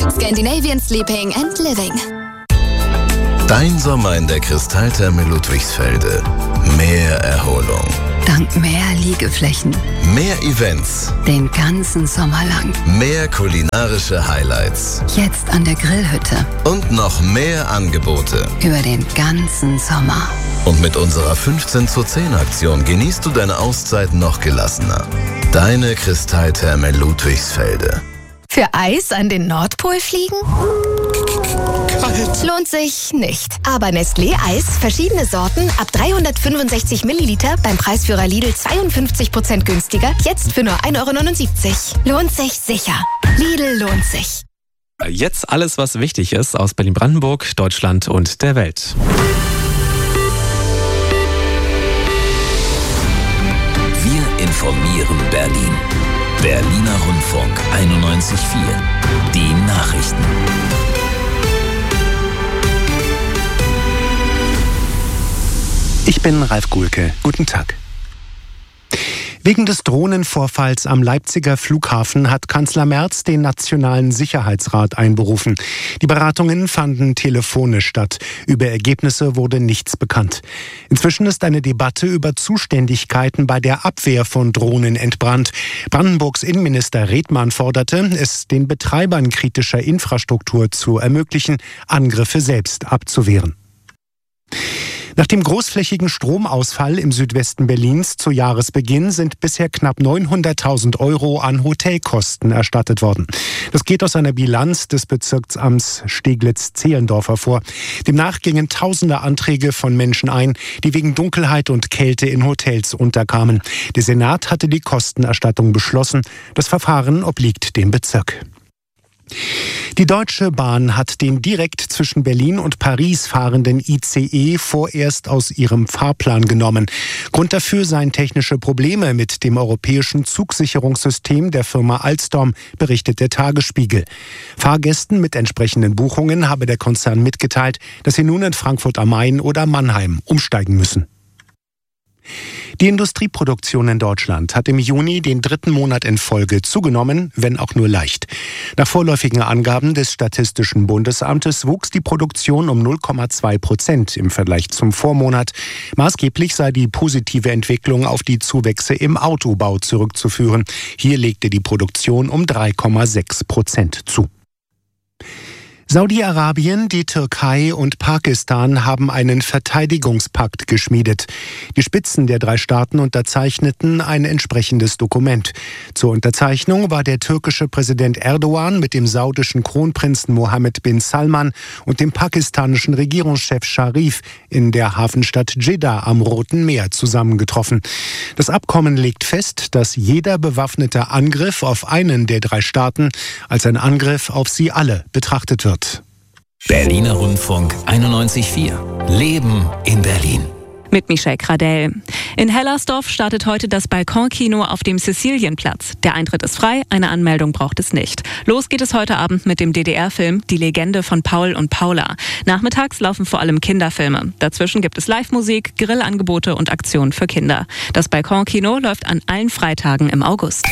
Scandinavian Sleeping and Living. Dein Sommer in der Kristalltherme Ludwigsfelde. Mehr Erholung. Dank mehr Liegeflächen. Mehr Events. Den ganzen Sommer lang. Mehr kulinarische Highlights. Jetzt an der Grillhütte. Und noch mehr Angebote. Über den ganzen Sommer. Und mit unserer 15:10 genießt du deine Auszeit noch gelassener. Deine Kristalltherme Ludwigsfelde. Für Eis an den Nordpol fliegen? Kalt. Lohnt sich nicht. Aber Nestlé Eis, verschiedene Sorten, ab 365 Milliliter, beim Preisführer Lidl 52% günstiger, jetzt für nur 1,79 €. Lohnt sich sicher. Lidl lohnt sich. Jetzt alles, was wichtig ist aus Berlin-Brandenburg, Deutschland und der Welt. Wir informieren Berlin. Berliner Rundfunk 91.4. Die Nachrichten. Ich bin Ralf Guhlke. Guten Tag. Wegen des Drohnenvorfalls am Leipziger Flughafen hat Kanzler Merz den Nationalen Sicherheitsrat einberufen. Die Beratungen fanden telefonisch statt. Über Ergebnisse wurde nichts bekannt. Inzwischen ist eine Debatte über Zuständigkeiten bei der Abwehr von Drohnen entbrannt. Brandenburgs Innenminister Redmann forderte, es den Betreibern kritischer Infrastruktur zu ermöglichen, Angriffe selbst abzuwehren. Nach dem großflächigen Stromausfall im Südwesten Berlins zu Jahresbeginn sind bisher knapp 900.000 € an Hotelkosten erstattet worden. Das geht aus einer Bilanz des Bezirksamts Steglitz-Zehlendorf hervor. Demnach gingen tausende Anträge von Menschen ein, die wegen Dunkelheit und Kälte in Hotels unterkamen. Der Senat hatte die Kostenerstattung beschlossen. Das Verfahren obliegt dem Bezirk. Die Deutsche Bahn hat den direkt zwischen Berlin und Paris fahrenden ICE vorerst aus ihrem Fahrplan genommen. Grund dafür seien technische Probleme mit dem europäischen Zugsicherungssystem der Firma Alstom, berichtet der Tagesspiegel. Fahrgästen mit entsprechenden Buchungen habe der Konzern mitgeteilt, dass sie nun in Frankfurt am Main oder Mannheim umsteigen müssen. Die Industrieproduktion in Deutschland hat im Juni den dritten Monat in Folge zugenommen, wenn auch nur leicht. Nach vorläufigen Angaben des Statistischen Bundesamtes wuchs die Produktion um 0,2% im Vergleich zum Vormonat. Maßgeblich sei die positive Entwicklung auf die Zuwächse im Autobau zurückzuführen. Hier legte die Produktion um 3,6% zu. Saudi-Arabien, die Türkei und Pakistan haben einen Verteidigungspakt geschmiedet. Die Spitzen der drei Staaten unterzeichneten ein entsprechendes Dokument. Zur Unterzeichnung war der türkische Präsident Erdogan mit dem saudischen Kronprinzen Mohammed bin Salman und dem pakistanischen Regierungschef Sharif in der Hafenstadt Jeddah am Roten Meer zusammengetroffen. Das Abkommen legt fest, dass jeder bewaffnete Angriff auf einen der drei Staaten als ein Angriff auf sie alle betrachtet wird. Berliner Rundfunk 91.4. Leben in Berlin. Mit Michelle Gradell. In Hellersdorf startet heute das Balkonkino auf dem Cäcilienplatz. Der Eintritt ist frei, eine Anmeldung braucht es nicht. Los geht es heute Abend mit dem DDR-Film Die Legende von Paul und Paula. Nachmittags laufen vor allem Kinderfilme. Dazwischen gibt es Live-Musik, Grillangebote und Aktionen für Kinder. Das Balkonkino läuft an allen Freitagen im August.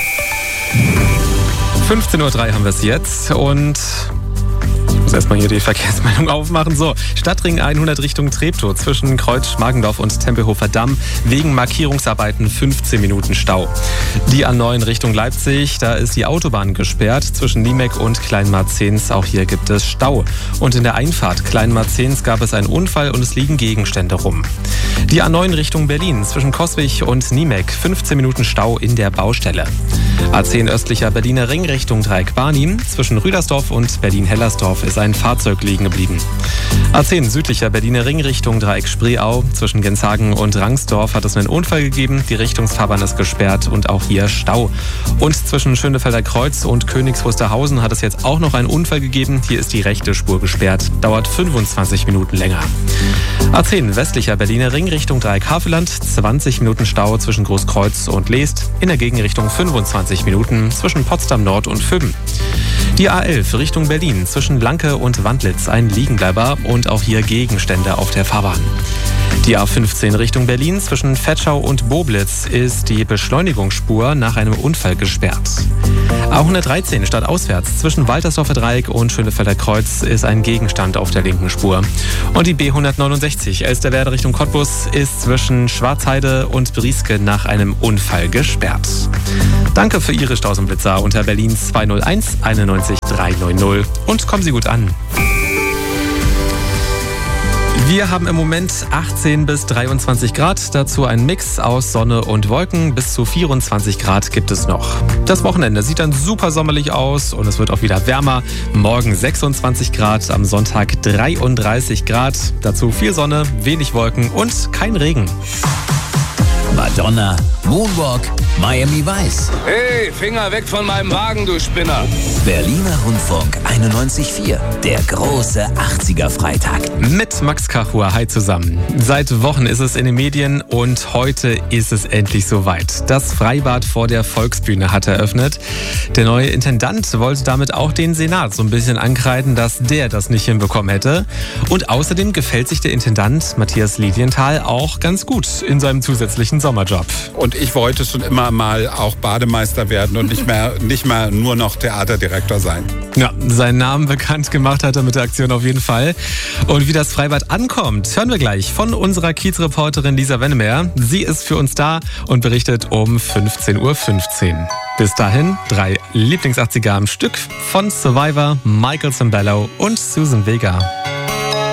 15:03 Uhr haben wir es jetzt und ich muss erstmal hier die Verkehrsmeldung aufmachen. So, Stadtring 100 Richtung Treptow zwischen Kreuz-Schmargendorf und Tempelhofer Damm wegen Markierungsarbeiten 15 Minuten Stau. Die A9 Richtung Leipzig, da ist die Autobahn gesperrt zwischen Niemek und Kleinmarzens. Auch hier gibt es Stau. Und in der Einfahrt Kleinmarzens gab es einen Unfall und es liegen Gegenstände rum. Die A9 Richtung Berlin zwischen Coswig und Niemek 15 Minuten Stau in der Baustelle. A10 östlicher Berliner Ring Richtung Dreieck Barnim zwischen Rüdersdorf und Berlin-Hellersdorf ist ein Fahrzeug liegen geblieben. A10 südlicher Berliner Ring Richtung Dreieck Spreeau zwischen Genshagen und Rangsdorf hat es einen Unfall gegeben. Die Richtungsfahrbahn ist gesperrt und auch hier Stau. Und zwischen Schönefelder Kreuz und Königs Wusterhausen hat es jetzt auch noch einen Unfall gegeben. Hier ist die rechte Spur gesperrt. Dauert 25 Minuten länger. A10 westlicher Berliner Ring Richtung Dreieck Havelland 20 Minuten Stau zwischen Großkreuz und Leest. In der Gegenrichtung 25 Minuten zwischen Potsdam Nord und Föben. Die A11 Richtung Berlin zwischen Lanke und Wandlitz ein Liegenbleiber und auch hier Gegenstände auf der Fahrbahn. Die A15 Richtung Berlin zwischen Vetschau und Boblitz ist die Beschleunigungsspur nach einem Unfall gesperrt. A113 stadtauswärts zwischen Waltersdorfer Dreieck und Schönefelder Kreuz ist ein Gegenstand auf der linken Spur. Und die B169 Elsterwerda Richtung Cottbus ist zwischen Schwarzheide und Brieske nach einem Unfall gesperrt. Danke für Ihre Staus und Blitzer unter Berlin 201 91 390 und kommen Sie gut an. Wir haben im Moment 18 bis 23 Grad, dazu ein Mix aus Sonne und Wolken. Bis zu 24 Grad gibt es noch. Das Wochenende sieht dann super sommerlich aus und es wird auch wieder wärmer. Morgen 26 Grad, am Sonntag 33 Grad. Dazu viel Sonne, wenig Wolken und kein Regen. Madonna, Moonwalk, Miami Vice. Hey, Finger weg von meinem Wagen, du Spinner. Berliner Rundfunk 91.4, der große 80er-Freitag. Mit Max Kachua, hi zusammen. Seit Wochen ist es in den Medien und heute ist es endlich soweit. Das Freibad vor der Volksbühne hat eröffnet. Der neue Intendant wollte damit auch den Senat so ein bisschen ankreiden, dass der das nicht hinbekommen hätte. Und außerdem gefällt sich der Intendant Matthias Lilienthal auch ganz gut in seinem zusätzlichen Sommerjob. Und ich wollte schon immer mal auch Bademeister werden und nicht mehr nur noch Theaterdirektor sein. Ja, seinen Namen bekannt gemacht hat er mit der Aktion auf jeden Fall. Und wie das Freibad ankommt, hören wir gleich von unserer Kiezreporterin Lisa Wennemer. Sie ist für uns da und berichtet um 15:15 Uhr. Bis dahin 3 Lieblings-80er am Stück von Survivor, Michael Cimbello und Susan Vega.